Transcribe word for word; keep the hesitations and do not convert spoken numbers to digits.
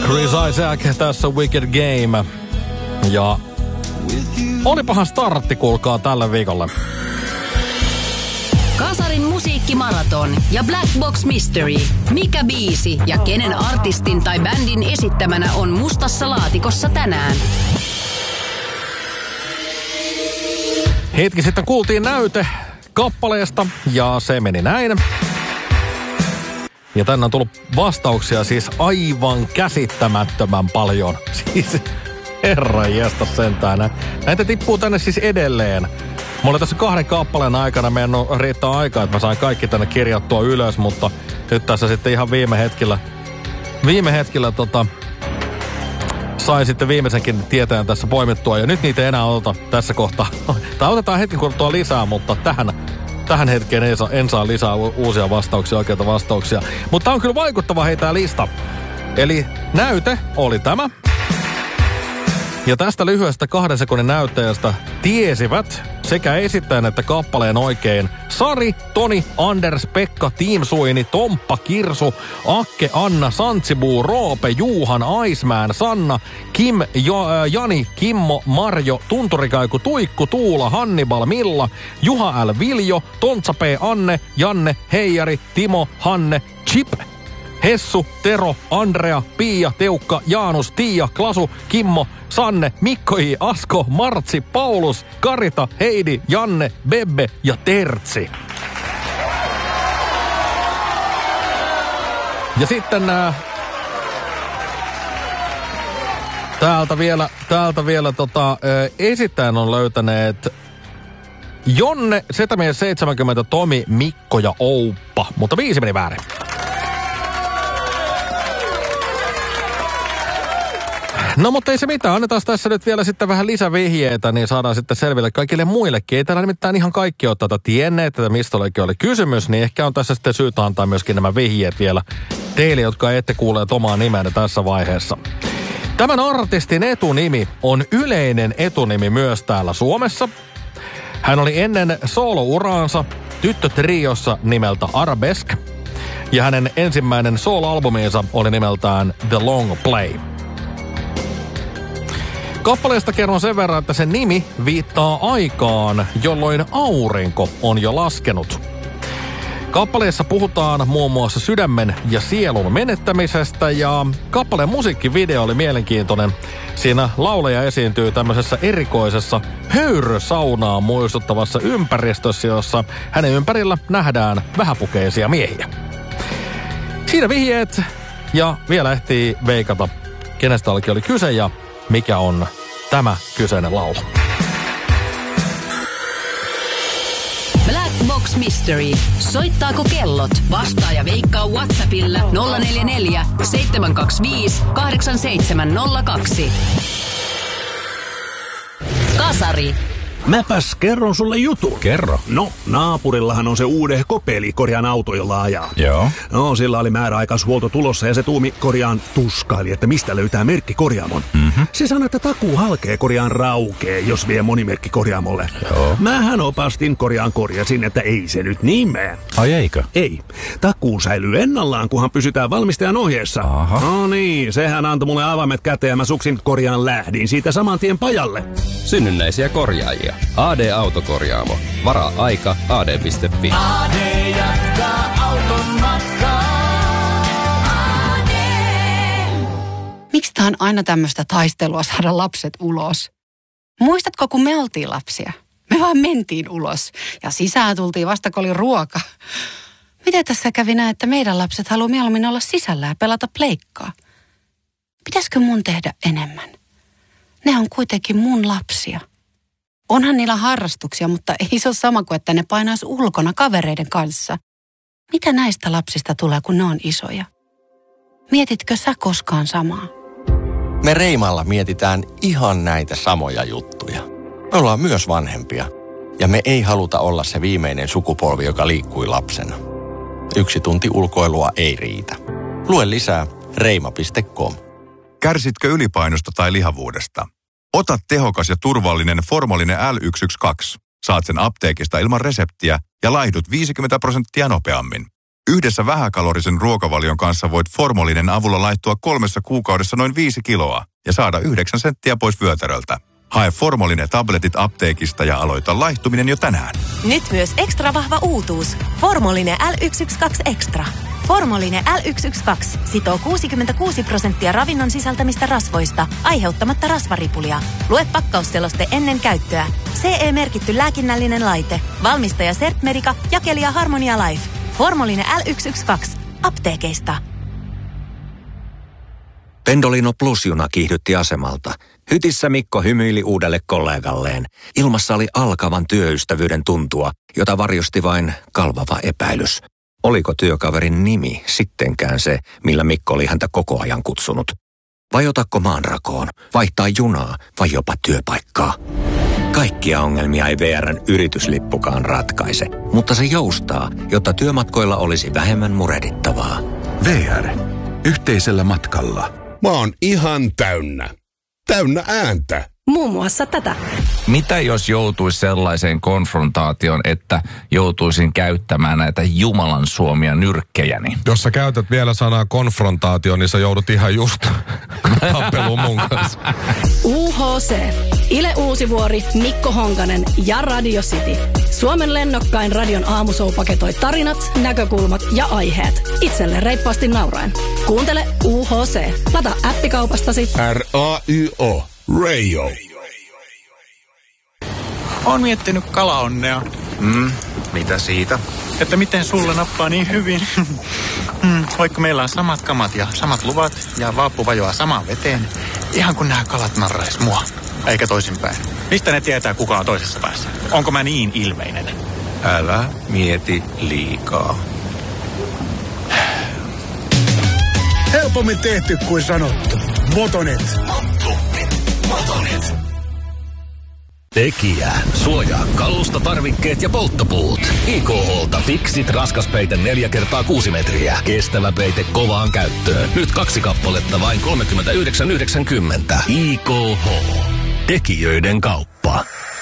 Chris Isaak, tässä Wicked Game. Ja olipahan startti, kuulkaa, tälle viikolle. Kasarin musiikkimaraton ja Black Box Mystery. Mikä biisi ja kenen artistin tai bändin esittämänä on mustassa laatikossa tänään? Hetki sitten kuultiin näyte kappaleesta ja se meni näin. Ja tänne on tullut vastauksia siis aivan käsittämättömän paljon. Siis herra jästä sentään. Näitä tippuu tänne siis edelleen. Mulla tässä kahden kappaleen aikana mennyt riittää aikaa, että mä sain kaikki tänne kirjattua ylös, mutta nyt tässä sitten ihan viime hetkellä, viime hetkellä tota, sain sitten viimeisenkin tieteen tässä poimittua, ja nyt niitä ei enää ota tässä kohtaa. Tai otetaan hetken kuluttua lisää, mutta tähän, tähän hetkeen en saa, en saa lisää uusia vastauksia, oikeita vastauksia. Mutta on kyllä vaikuttava hei tää lista. Eli näyte oli tämä. Ja tästä lyhyestä kahden sekunnin näyttäjästä tiesivät sekä esittäjän että kappaleen oikein Sari, Toni, Anders, Pekka, Team Suini, Tomppa, Kirsu, Akke, Anna, Santsibu, Roope, Juuhan, Iceman, Sanna, Kim, jo, äh, Jani, Kimmo, Marjo, Tunturikaiku, Tuikku, Tuula, Hannibal, Milla, Juha L. Viljo, Tontsa P. Anne, Janne, Heijari, Timo, Hanne, Chip, Hessu, Tero, Andrea, Pia, Teukka, Jaanus, Tiia, Klasu, Kimmo, Sanne, Mikko I, Asko, Martsi, Paulus, Karita, Heidi, Janne, Bebbe ja Tertsi. Ja sitten nää... Täältä vielä, täältä vielä tota, esittäjän on löytäneet Jonne, Setämies seitsemänkymmentä, Tomi, Mikko ja Ouppa. Mutta viisi meni väärin. No mutta ei se mitään, annetaan tässä nyt vielä sitten vähän lisävihjeitä, niin saadaan sitten selville kaikille muillekin. Ei täällä nimittäin ihan kaikki ole tätä tienneet, että mistä olikin oli kysymys, niin ehkä on tässä sitten syytä antaa myöskin nämä vihjeet vielä teille, jotka ette kuulleet omaa nimeänne tässä vaiheessa. Tämän artistin etunimi on yleinen etunimi myös täällä Suomessa. Hän oli ennen solo-uraansa tyttötriossa nimeltä Arabesk, ja hänen ensimmäinen solo-albuminsa oli nimeltään The Long Play. Kappaleesta kerron sen verran, että sen nimi viittaa aikaan, jolloin aurinko on jo laskenut. Kappaleessa puhutaan muun muassa sydämen ja sielun menettämisestä, ja kappaleen musiikkivideo oli mielenkiintoinen. Siinä laulaja esiintyy tämmöisessä erikoisessa höyrysaunaa muistuttavassa ympäristössä, jossa hänen ympärillä nähdään vähäpukeisia miehiä. Siinä vihjeet, ja vielä ehtii veikata, kenestä olikin oli kyse ja mikä on tämä kyseinen laulu. Black Box Mystery. Soittaako kellot? Vastaa ja veikkaa WhatsAppilla nolla neljä neljä, seitsemän kaksi viisi, kahdeksan seitsemän nolla kaksi. Kasari. Mäpäs kerron sulle jutun. Kerro. No, naapurillahan on se uudehko peli korjaan auto, jolla ajaa. Joo. No, sillä oli määräaikaishuolto tulossa ja se tuumi korjaan tuskaili, että mistä löytää merkki korjaamon. Mm-hmm. Se sanoi, että takuu halkee korjaan raukee, jos vie monimerkki korjaamolle. Joo. Mähän opastin korjaan korjasin, että ei se nyt niin mene. Ai eikö? Ei. Takuu säilyy ennallaan, kunhan pysytään valmistajan ohjeessa. Aha. No niin, sehän antoi mulle avaimet käteen ja mä suksin korjaan lähdin siitä saman tien pajalle. Synnynnäisiä korjaajia. A D-autokorjaamo. Varaa aika A D piste F I. A D jatkaa auton matkaa. A D. Miksi tää on aina tämmöistä taistelua saada lapset ulos? Muistatko, kun me oltiin lapsia? Me vaan mentiin ulos ja sisään tultiin vasta, kun oli ruoka. Miten tässä kävi näin, että meidän lapset haluaa mieluummin olla sisällä ja pelata pleikkaa? Pitäisikö mun tehdä enemmän? Ne on kuitenkin mun lapsia. Onhan niillä harrastuksia, mutta ei se ole sama kuin, että ne painaisi ulkona kavereiden kanssa. Mitä näistä lapsista tulee, kun ne on isoja? Mietitkö sä koskaan samaa? Me Reimalla mietitään ihan näitä samoja juttuja. Me ollaan myös vanhempia. Ja me ei haluta olla se viimeinen sukupolvi, joka liikkui lapsena. Yksi tunti ulkoilua ei riitä. Lue lisää reima piste com. Kärsitkö ylipainosta tai lihavuudesta? Ota tehokas ja turvallinen Formolinen L yksi yksi kaksi. Saat sen apteekista ilman reseptiä ja laihdut viisikymmentä prosenttia nopeammin. Yhdessä vähäkalorisen ruokavalion kanssa voit Formolinen avulla laittua kolmessa kuukaudessa noin viisi kiloa ja saada yhdeksän senttiä pois vyötäröltä. Hae Formoline tabletit apteekista ja aloita laihtuminen jo tänään. Nyt myös ekstra vahva uutuus. Formoline L yksi yksi kaksi Extra. Formoline L yksi yksi kaksi sitoo kuusikymmentäkuusi prosenttia ravinnon sisältämistä rasvoista, aiheuttamatta rasvaripulia. Lue pakkausseloste ennen käyttöä. C E-merkitty lääkinnällinen laite. Valmistaja Sertmedica, jakelija Harmonia Life. Formoline L yksi yksi kaksi. Apteekeista. Pendolino Plus-juna kiihdytti asemalta. Hytissä Mikko hymyili uudelle kollegalleen. Ilmassa oli alkavan työystävyyden tuntua, jota varjosti vain kalvava epäilys. Oliko työkaverin nimi sittenkään se, millä Mikko oli häntä koko ajan kutsunut? Vai otakko maanrakoon, vaihtaa junaa vai jopa työpaikkaa? Kaikkia ongelmia ei V R:n yrityslippukaan ratkaise, mutta se joustaa, jotta työmatkoilla olisi vähemmän murehdittavaa. V R. Yhteisellä matkalla. Mä oon ihan täynnä. Täynnä ääntä. Muun muassa tätä. Mitä jos joutuisi sellaiseen konfrontaatioon, että joutuisin käyttämään näitä Jumalan suomia nyrkkejäni? Jos sä käytät vielä sanaa konfrontaatio, niin sä joudut ihan just tappeluun mun kanssa. U H C. Ile Uusivuori, Mikko Honkanen ja Radio City. Suomen lennokkain radion aamushow paketoi tarinat, näkökulmat ja aiheet. Itselle reippaasti nauraen. Kuuntele U H C. Lata appikaupastasi. R A Y O. Radio. Oon miettinyt kalaonnea. Mm, mitä siitä? Että miten sulle nappaa niin hyvin. mm, vaikka meillä on samat kamat ja samat luvat ja vaappu vajoaa samaan veteen. Ihan kun nämä kalat narrais mua. Eikä toisinpäin. Mistä ne tietää, kuka on toisessa päässä? Onko mä niin ilmeinen? Älä mieti liikaa. Helpommin tehty kuin sanottu. Motonet. Motonet. Tekijä. Suojaa kalusta, tarvikkeet ja polttopuut. I K H:lta Fixit raskaspeite neljä kertaa kuusi metriä. Kestävä peite kovaan käyttöön. Nyt kaksi kappaletta vain kolmekymmentäyhdeksän yhdeksänkymmentä. I K H. Tekijöiden kauppa.